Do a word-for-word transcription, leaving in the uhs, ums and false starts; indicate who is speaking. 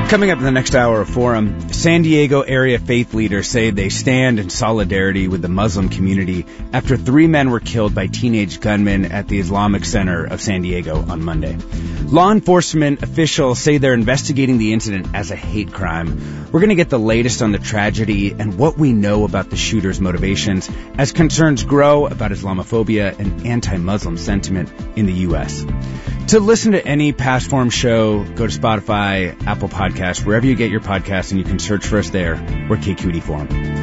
Speaker 1: Coming up in the next hour of Forum, San Diego area faith leaders say they stand in solidarity with the Muslim community after three men were killed by teenage gunmen at the Islamic Center of San Diego on Monday. Law enforcement officials say they're investigating the incident as a hate crime. We're going to get the latest on the tragedy and what we know about the shooter's motivations as concerns grow about Islamophobia and anti-Muslim sentiment in the U S. To listen to any past Forum show, go to Spotify, Apple Podcasts, wherever you get your podcasts, and you can search for us there. We're K Q E D Forum.